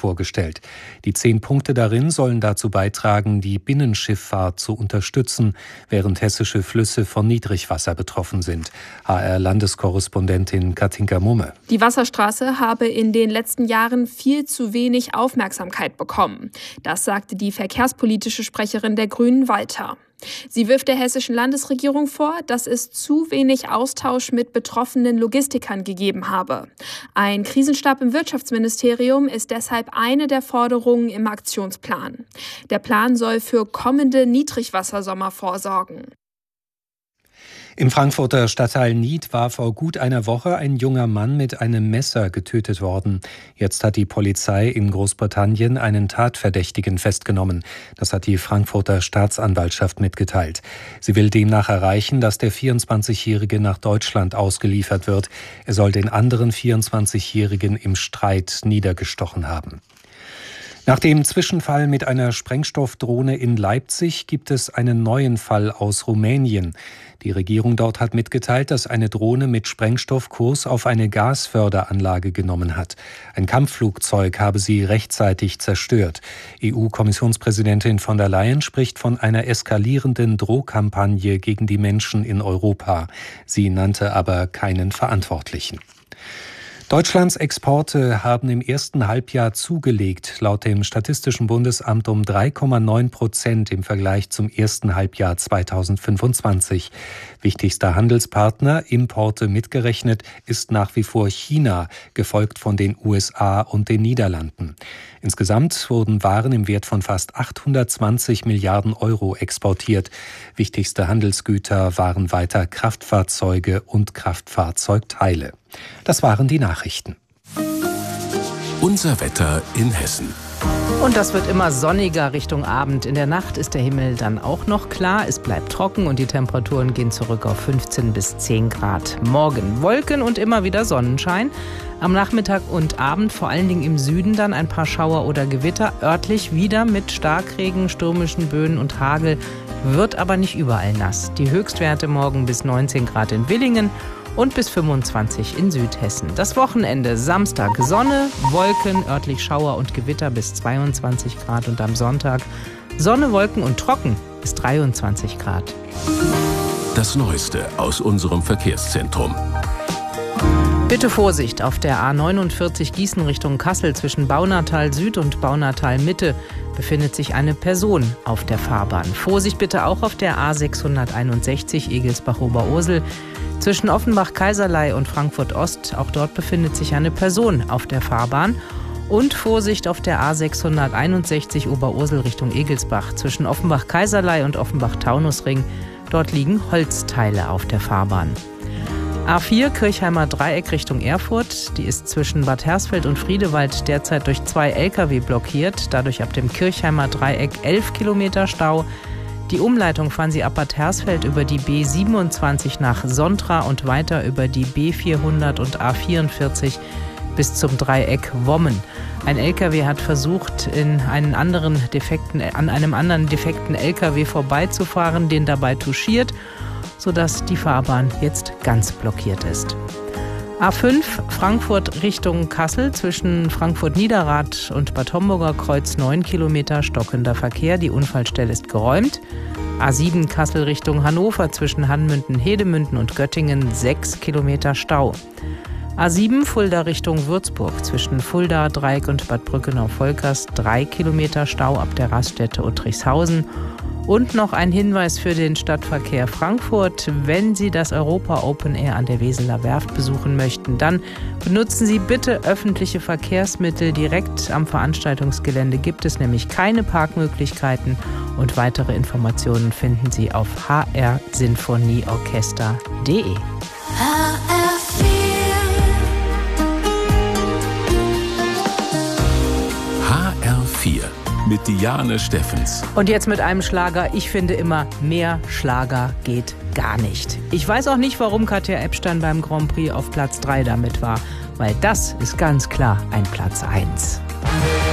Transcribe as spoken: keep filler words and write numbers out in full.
vorgestellt. Die zehn Punkte darin sollen dazu beitragen, die Binnenschifffahrt zu unterstützen, während hessische Flüsse von Niedrigwasser betroffen sind. H R-Landeskorrespondentin Katinka Mumme. Die Wasserstraße habe in den letzten Jahren viel zu wenig Aufmerksamkeit bekommen. Das sagte die verkehrspolitische Sprecherin der Grünen weiter. Sie wirft der hessischen Landesregierung vor, dass es zu wenig Austausch mit betroffenen Logistikern gegeben habe. Ein Krisenstab im Wirtschaftsministerium ist deshalb eine der Forderungen im Aktionsplan. Der Plan soll für kommende Niedrigwassersommer vorsorgen. Im Frankfurter Stadtteil Nied war vor gut einer Woche ein junger Mann mit einem Messer getötet worden. Jetzt hat die Polizei in Großbritannien einen Tatverdächtigen festgenommen. Das hat die Frankfurter Staatsanwaltschaft mitgeteilt. Sie will demnach erreichen, dass der vierundzwanzigjährige nach Deutschland ausgeliefert wird. Er soll den anderen vierundzwanzigjährigen im Streit niedergestochen haben. Nach dem Zwischenfall mit einer Sprengstoffdrohne in Leipzig gibt es einen neuen Fall aus Rumänien. Die Regierung dort hat mitgeteilt, dass eine Drohne mit Sprengstoff Kurs auf eine Gasförderanlage genommen hat. Ein Kampfflugzeug habe sie rechtzeitig zerstört. E U-Kommissionspräsidentin von der Leyen spricht von einer eskalierenden Drohkampagne gegen die Menschen in Europa. Sie nannte aber keinen Verantwortlichen. Deutschlands Exporte haben im ersten Halbjahr zugelegt, laut dem Statistischen Bundesamt um drei Komma neun Prozent im Vergleich zum ersten Halbjahr zweitausendfünfundzwanzig. Wichtigster Handelspartner, Importe mitgerechnet, ist nach wie vor China, gefolgt von den U S A und den Niederlanden. Insgesamt wurden Waren im Wert von fast achthundertzwanzig Milliarden Euro exportiert. Wichtigste Handelsgüter waren weiter Kraftfahrzeuge und Kraftfahrzeugteile. Das waren die Nachrichten. Unser Wetter in Hessen. Und das wird immer sonniger Richtung Abend. In der Nacht ist der Himmel dann auch noch klar. Es bleibt trocken und die Temperaturen gehen zurück auf fünfzehn bis zehn Grad. Morgen Wolken und immer wieder Sonnenschein. Am Nachmittag und Abend vor allen Dingen im Süden dann ein paar Schauer oder Gewitter. Örtlich wieder mit Starkregen, stürmischen Böen und Hagel. Wird aber nicht überall nass. Die Höchstwerte morgen bis neunzehn Grad in Villingen und bis fünfundzwanzig in Südhessen. Das Wochenende Samstag Sonne, Wolken, örtlich Schauer und Gewitter bis zweiundzwanzig Grad und am Sonntag Sonne, Wolken und trocken bis dreiundzwanzig Grad. Das Neueste aus unserem Verkehrszentrum. Bitte Vorsicht auf der A neunundvierzig Gießen Richtung Kassel zwischen Baunatal Süd und Baunatal Mitte befindet sich eine Person auf der Fahrbahn. Vorsicht bitte auch auf der A sechshunderteinundsechzig Egelsbach-Oberursel zwischen Offenbach-Kaiserlei und Frankfurt-Ost. Auch dort befindet sich eine Person auf der Fahrbahn. Und Vorsicht auf der A sechshunderteinundsechzig Oberursel Richtung Egelsbach zwischen Offenbach-Kaiserlei und Offenbach-Taunusring. Dort liegen Holzteile auf der Fahrbahn. A vier Kirchheimer Dreieck Richtung Erfurt. Die ist zwischen Bad Hersfeld und Friedewald derzeit durch zwei L K W blockiert. Dadurch ab dem Kirchheimer Dreieck elf Kilometer Stau. Die Umleitung fahren Sie ab Bad Hersfeld über die B siebenundzwanzig nach Sontra und weiter über die B vierhundert und A vierundvierzig bis zum Dreieck Wommen. Ein L K W hat versucht, in einen anderen defekten, an einem anderen defekten L K W vorbeizufahren, den dabei touchiert, sodass die Fahrbahn jetzt ganz blockiert ist. A fünf Frankfurt Richtung Kassel zwischen Frankfurt-Niederrad und Bad Homburger Kreuz neun Kilometer stockender Verkehr. Die Unfallstelle ist geräumt. A sieben Kassel Richtung Hannover zwischen Hanmünden, Hedemünden und Göttingen sechs Kilometer Stau. A sieben Fulda Richtung Würzburg zwischen Fulda, Dreieck und Bad Brückenau-Volkers drei Kilometer Stau ab der Raststätte Uttrichshausen. Und noch ein Hinweis für den Stadtverkehr Frankfurt. Wenn Sie das Europa Open Air an der Weseler Werft besuchen möchten, dann benutzen Sie bitte öffentliche Verkehrsmittel. Direkt am Veranstaltungsgelände gibt es nämlich keine Parkmöglichkeiten. Und weitere Informationen finden Sie auf h r sinfonieorchester punkt d e. H R vier mit Diane Steffens. Und jetzt mit einem Schlager. Ich finde immer, mehr Schlager geht gar nicht. Ich weiß auch nicht, warum Katja Ebstein beim Grand Prix auf Platz drei damit war. Weil das ist ganz klar ein Platz eins.